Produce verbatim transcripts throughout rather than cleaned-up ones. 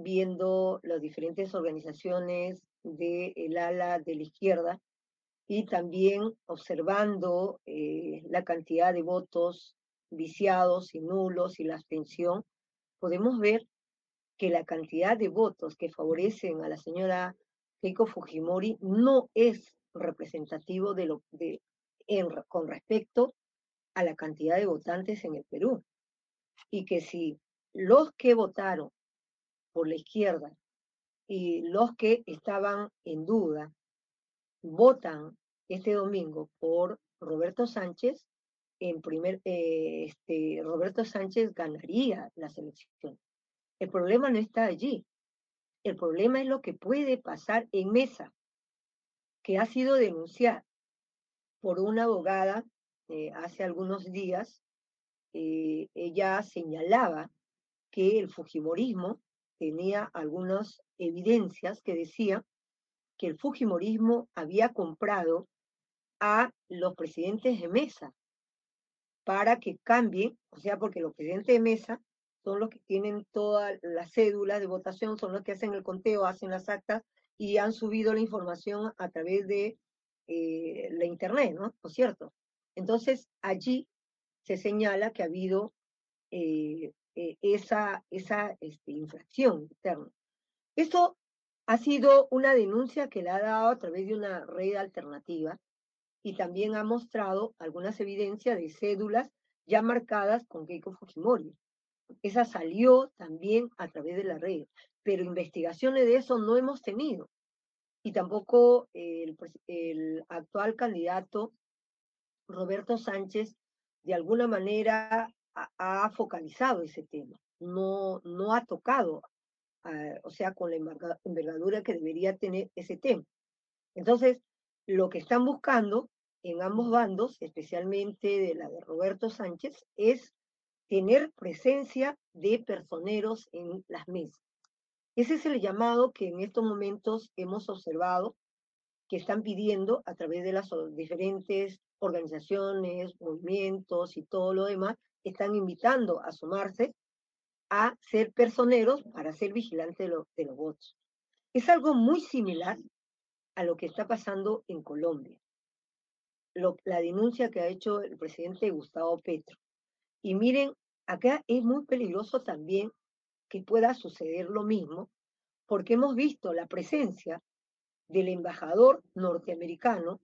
viendo las diferentes organizaciones del ala de la izquierda y también observando eh, la cantidad de votos viciados y nulos y la abstención, podemos ver que la cantidad de votos que favorecen a la señora Keiko Fujimori no es representativo de lo de en, con respecto a la cantidad de votantes en el Perú, y que si los que votaron por la izquierda y los que estaban en duda votan este domingo por Roberto Sánchez, en primer, eh, este, Roberto Sánchez ganaría las elecciones. El problema no está allí. El problema es lo que puede pasar en Mesa, que ha sido denunciada por una abogada eh, hace algunos días. Eh, ella señalaba que el Fujimorismo tenía algunas evidencias que decían que el Fujimorismo había comprado a los presidentes de Mesa para que cambien, o sea, porque los presidentes de Mesa son los que tienen todas las cédulas de votación, son los que hacen el conteo, hacen las actas y han subido la información a través de eh, la internet, ¿no? ¿No es cierto? Entonces, allí se señala que ha habido eh, eh, esa, esa este, infracción interna. Eso ha sido una denuncia que le ha dado a través de una red alternativa y también ha mostrado algunas evidencias de cédulas ya marcadas con Keiko Fujimori. Esa salió también a través de la red, pero investigaciones de eso no hemos tenido. Y tampoco el, el actual candidato Roberto Sánchez de alguna manera ha, ha focalizado ese tema, no, no ha tocado, uh, o sea, con la envergadura que debería tener ese tema. Entonces, lo que están buscando en ambos bandos, especialmente de la de Roberto Sánchez, es tener presencia de personeros en las mesas. Ese es el llamado que en estos momentos hemos observado que están pidiendo a través de las diferentes organizaciones, movimientos y todo lo demás, están invitando a sumarse a ser personeros para ser vigilantes de, lo, de los votos. Es algo muy similar a lo que está pasando en Colombia, lo, la denuncia que ha hecho el presidente Gustavo Petro. Y miren, acá es muy peligroso también que pueda suceder lo mismo, porque hemos visto la presencia del embajador norteamericano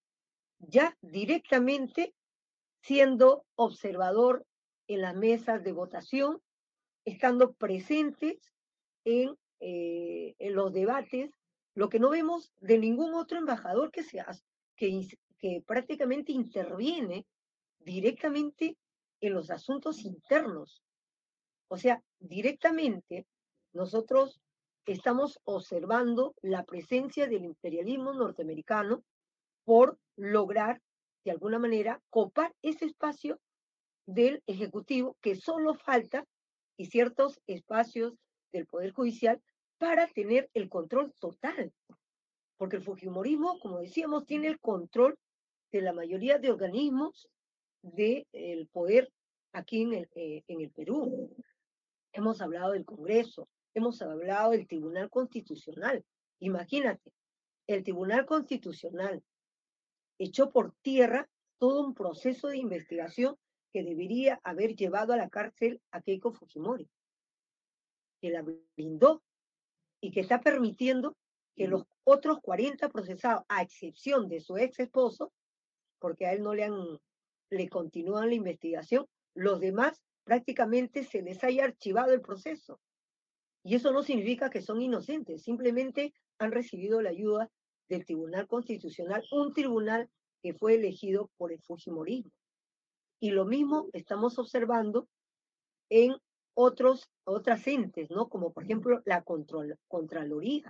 ya directamente siendo observador en las mesas de votación, estando presentes en, eh, en los debates, lo que no vemos de ningún otro embajador que, se hace, que, que prácticamente interviene directamente en los asuntos internos. O sea, directamente nosotros estamos observando la presencia del imperialismo norteamericano por lograr, de alguna manera, copar ese espacio del Ejecutivo que solo falta y ciertos espacios del Poder Judicial para tener el control total. Porque el Fujimorismo, como decíamos, tiene el control de la mayoría de organismos del poder aquí en el, eh, en el Perú. Hemos hablado del Congreso, hemos hablado del Tribunal Constitucional. Imagínate, el Tribunal Constitucional echó por tierra todo un proceso de investigación que debería haber llevado a la cárcel a Keiko Fujimori, que la blindó y que está permitiendo que los otros cuarenta procesados, a excepción de su ex esposo, porque a él no le han, le continúan la investigación, los demás prácticamente se les haya archivado el proceso. Y eso no significa que son inocentes, simplemente han recibido la ayuda del Tribunal Constitucional, un tribunal que fue elegido por el Fujimorismo. Y lo mismo estamos observando en otros, otras entes, ¿no? Como por ejemplo la Control, Contraloría,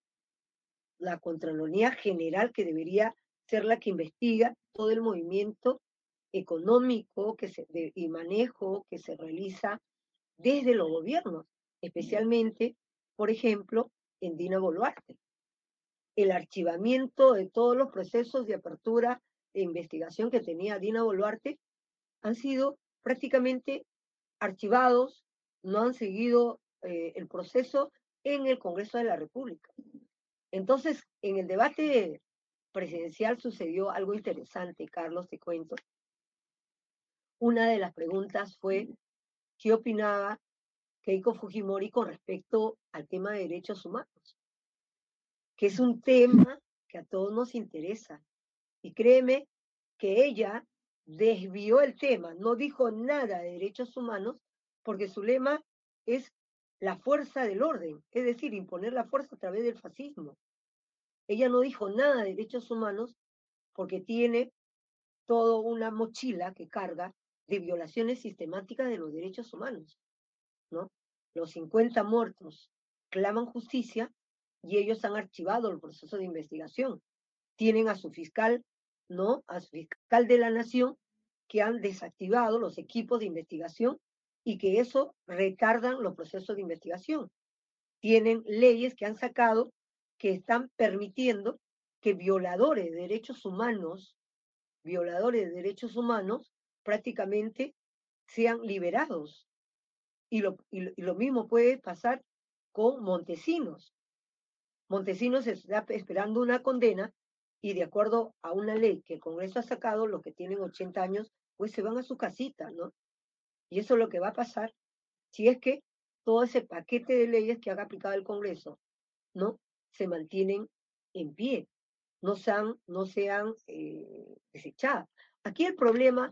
la Contraloría General, que debería ser la que investiga todo el movimiento económico que se, de, y manejo que se realiza desde los gobiernos, especialmente, por ejemplo, en Dina Boluarte. El archivamiento de todos los procesos de apertura e investigación que tenía Dina Boluarte han sido prácticamente archivados, no han seguido eh, el proceso en el Congreso de la República. Entonces, en el debate presidencial sucedió algo interesante, Carlos, te cuento. Una de las preguntas fue, ¿qué opinaba Keiko Fujimori con respecto al tema de derechos humanos? Que es un tema que a todos nos interesa. Y créeme que ella desvió el tema, no dijo nada de derechos humanos, porque su lema es la fuerza del orden, es decir, imponer la fuerza a través del fascismo. Ella no dijo nada de derechos humanos porque tiene toda una mochila que carga de violaciones sistemáticas de los derechos humanos, ¿no? Los cincuenta muertos claman justicia y ellos han archivado el proceso de investigación. Tienen a su fiscal, ¿no? A su fiscal de la nación que han desactivado los equipos de investigación y que eso retardan los procesos de investigación. Tienen leyes que han sacado que están permitiendo que violadores de derechos humanos, violadores de derechos humanos, prácticamente sean liberados. Y lo, y lo, y lo mismo puede pasar con Montesinos. Montesinos está esperando una condena y de acuerdo a una ley que el Congreso ha sacado, los que tienen ochenta años, pues se van a su casita, ¿no? Y eso es lo que va a pasar si es que todo ese paquete de leyes que ha aplicado el Congreso, ¿no? Se mantienen en pie, no sean, no sean eh, desechadas. Aquí el problema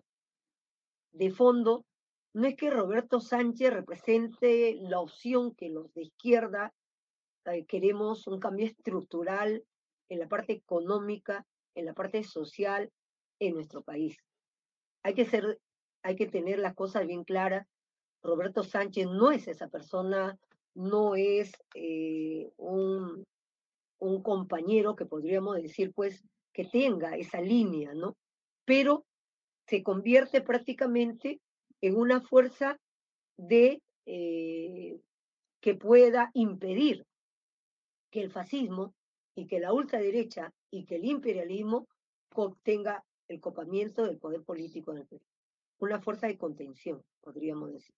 de fondo no es que Roberto Sánchez represente la opción que los de izquierda eh, queremos un cambio estructural en la parte económica, en la parte social en nuestro país. Hay que ser, hay que tener las cosas bien claras. Roberto Sánchez no es esa persona, no es eh, un, un compañero que podríamos decir, pues, que tenga esa línea, ¿no? Pero se convierte prácticamente en una fuerza de eh, que pueda impedir que el fascismo y que la ultraderecha y que el imperialismo obtenga el copamiento del poder político en el Perú. Una fuerza de contención, podríamos decir.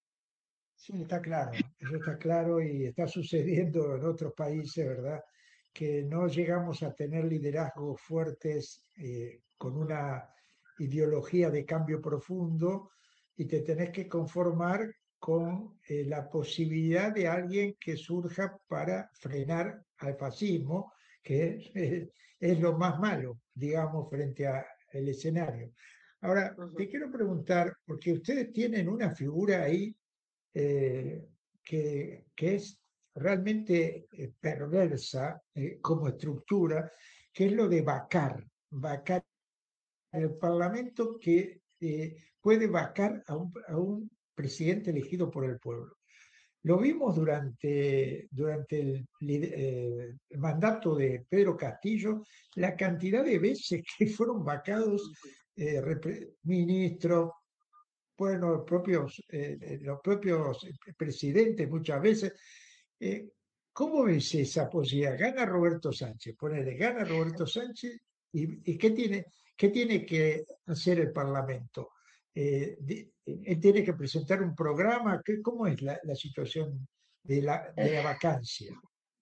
Sí, está claro, eso está claro y está sucediendo en otros países, ¿verdad? Que no llegamos a tener liderazgos fuertes eh, con Ujú, una ideología de cambio profundo y te tenés que conformar con eh, la posibilidad de alguien que surja para frenar al fascismo, que es, eh, es lo más malo, digamos, frente al escenario. Ahora, ujú. te quiero preguntar, porque ustedes tienen una figura ahí eh, que, que es realmente eh, perversa eh, como estructura, que es lo de vacar, vacar el Parlamento que eh, puede vacar a un, a un presidente elegido por el pueblo. Lo vimos durante, durante el, eh, el mandato de Pedro Castillo, la cantidad de veces que fueron vacados eh, ministros, bueno, los propios, eh, eh, los propios eh, presidentes muchas veces. Eh, ¿Cómo ves esa posibilidad? Gana Roberto Sánchez, ponele, gana Roberto Sánchez y, y ¿qué tiene, qué tiene que hacer el Parlamento? Eh, de- él tiene que presentar un programa. ¿Qué, ¿cómo es la, la situación de la, de la vacancia?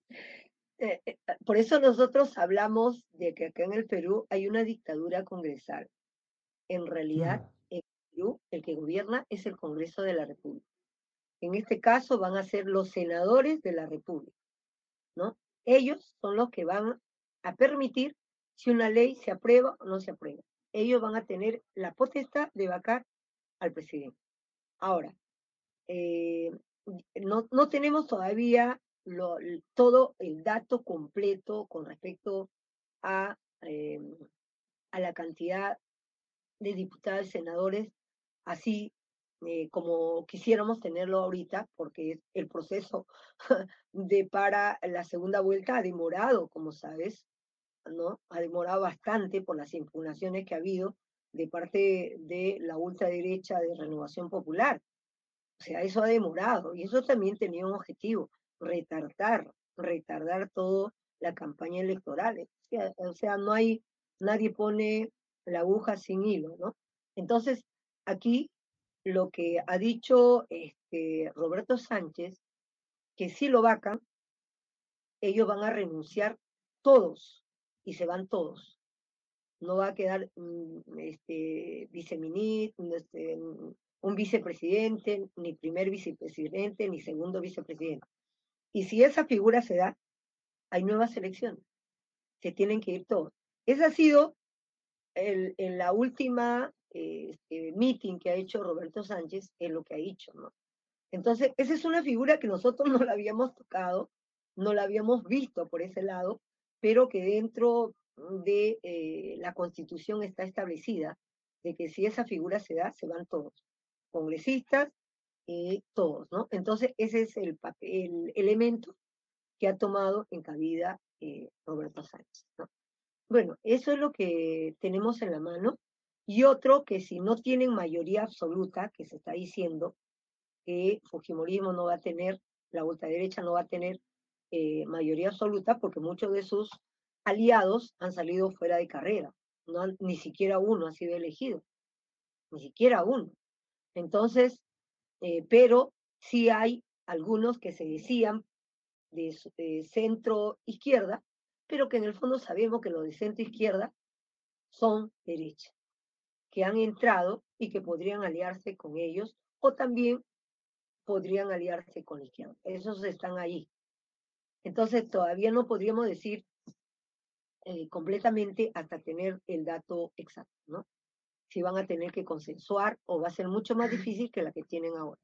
Eh, eh, por eso nosotros hablamos de que acá en el Perú hay una dictadura congresal. En realidad, Ah, en Perú el que gobierna es el Congreso de la República. En este caso van a ser los senadores de la República, ¿no? Ellos son los que van a permitir si una ley se aprueba o no se aprueba. Ellos van a tener la potestad de vacar al presidente. Ahora, eh, no, no tenemos todavía lo, todo el dato completo con respecto a, eh, a la cantidad de diputados y senadores, así eh, como quisiéramos tenerlo ahorita, porque el proceso de para la segunda vuelta ha demorado, como sabes, ¿no? Ha demorado bastante por las impugnaciones que ha habido de parte de la ultraderecha de Renovación Popular. O sea, eso ha demorado y eso también tenía un objetivo, retardar, retardar todo la campaña electoral. O sea, o sea, no hay, nadie pone la aguja sin hilo, ¿no? Entonces, aquí lo que ha dicho este, Roberto Sánchez, que sí lo vacan, ellos van a renunciar todos y se van todos. No va a quedar mm, este, viceministro, este, un vicepresidente, ni primer vicepresidente, ni segundo vicepresidente. Y si esa figura se da, hay nuevas elecciones. Se tienen que ir todos. Ese ha sido el, en la última eh, este, meeting que ha hecho Roberto Sánchez, es lo que ha dicho, ¿no? Entonces, esa es una figura que nosotros no la habíamos tocado, no la habíamos visto por ese lado, pero que dentro de eh, la Constitución está establecida de que si esa figura se da, se van todos, congresistas y todos, ¿no? Entonces, ese es el, el elemento que ha tomado en cabida eh, Roberto Sánchez, ¿no? Bueno, eso es lo que tenemos en la mano. Y otro que si no tienen mayoría absoluta, que se está diciendo que Fujimorismo no va a tener, la ultraderecha no va a tener eh, mayoría absoluta porque muchos de sus aliados han salido fuera de carrera. No han, ni siquiera uno ha sido elegido, ni siquiera uno. Entonces, eh, pero sí hay algunos que se decían de, de centro izquierda, pero que en el fondo sabemos que los de centro izquierda son derecha, que han entrado y que podrían aliarse con ellos, o también podrían aliarse con la izquierda. Esos están ahí. Entonces todavía no podríamos decir eh, completamente hasta tener el dato exacto, ¿no? Si van a tener que consensuar o va a ser mucho más difícil que la que tienen ahora.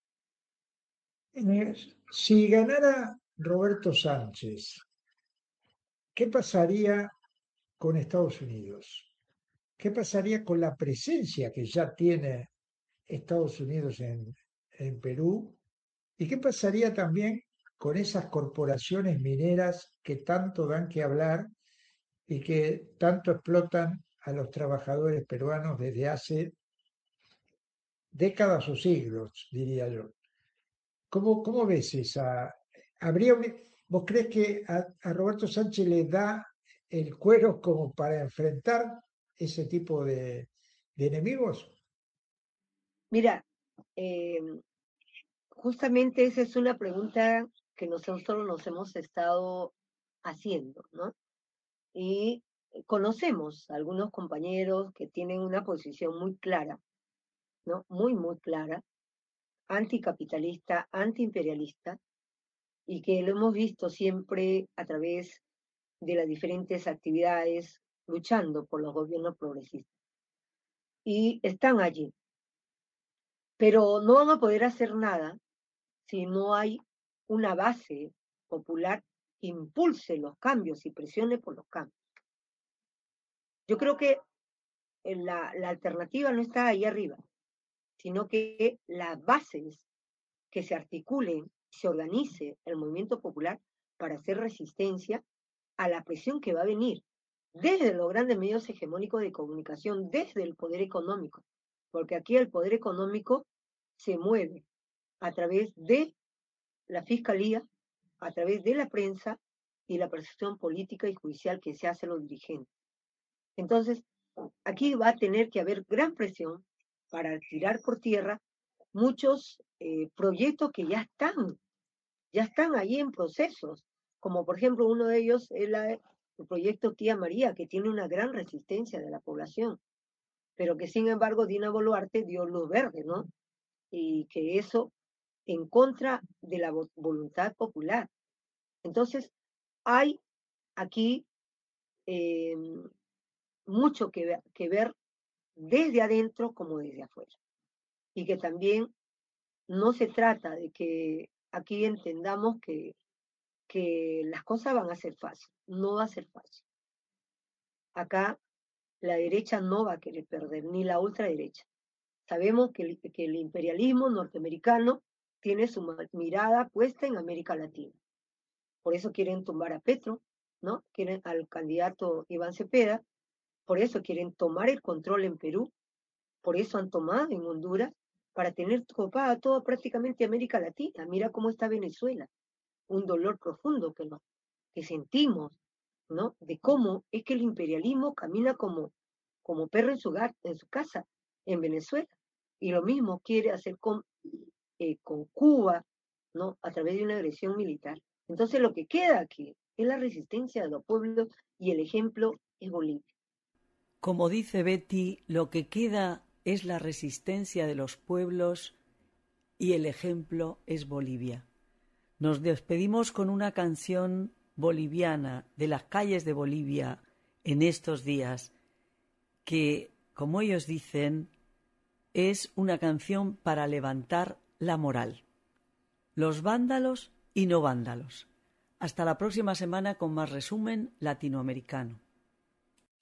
Eh, Si ganara Roberto Sánchez, ¿qué pasaría con Estados Unidos? ¿Qué pasaría con la presencia que ya tiene Estados Unidos en, en Perú? ¿Y qué pasaría también con esas corporaciones mineras que tanto dan que hablar y que tanto explotan a los trabajadores peruanos desde hace décadas o siglos, diría yo? ¿Cómo, cómo ves esa? ¿Habría un- ¿Vos crees que a, a Roberto Sánchez le da el cuero como para enfrentar ese tipo de, de enemigos? Mira, eh, justamente esa es una pregunta que nosotros nos hemos estado haciendo, ¿no? Y conocemos a algunos compañeros que tienen una posición muy clara, ¿no? Muy, muy clara, anticapitalista, antiimperialista, y que lo hemos visto siempre a través de las diferentes actividades luchando por los gobiernos progresistas. Y están allí, pero no van a poder hacer nada si no hay una base popular que impulse los cambios y presione por los cambios. Yo creo que la, la alternativa no está ahí arriba, sino que las bases que se articulen, se organice el movimiento popular para hacer resistencia a la presión que va a venir desde los grandes medios hegemónicos de comunicación, desde el poder económico, porque aquí el poder económico se mueve a través de la fiscalía, a través de la prensa y la percepción política y judicial que se hace a los dirigentes. Entonces, aquí va a tener que haber gran presión para tirar por tierra muchos eh, proyectos que ya están, ya están ahí en procesos, como por ejemplo uno de ellos es la, el proyecto Tía María, que tiene una gran resistencia de la población, pero que sin embargo Dina Boluarte dio luz verde, ¿no? Y que eso en contra de la voluntad popular. Entonces, hay aquí eh, mucho que ver, que ver desde adentro como desde afuera. Y que también no se trata de que aquí entendamos que, que las cosas van a ser fáciles. No va a ser fácil. Acá la derecha no va a querer perder, ni la ultraderecha. Sabemos que el, que el imperialismo norteamericano tiene su mirada puesta en América Latina. Por eso quieren tumbar a Petro, ¿no? Quieren al candidato Iván Cepeda, por eso quieren tomar el control en Perú, por eso han tomado en Honduras, para tener copada toda prácticamente América Latina. Mira cómo está Venezuela, un dolor profundo que, nos, que sentimos, ¿no? De cómo es que el imperialismo camina como, como perro en su, en su casa en Venezuela. Y lo mismo quiere hacer con, eh, con Cuba, ¿no? A través de una agresión militar. Entonces lo que queda aquí es la resistencia de los pueblos y el ejemplo es Bolivia. Como dice Betty, lo que queda es la resistencia de los pueblos y el ejemplo es Bolivia. Nos despedimos con una canción boliviana de las calles de Bolivia en estos días que, como ellos dicen, es una canción para levantar la moral. Los vándalos y no vándalos. Hasta la próxima semana con más resumen latinoamericano.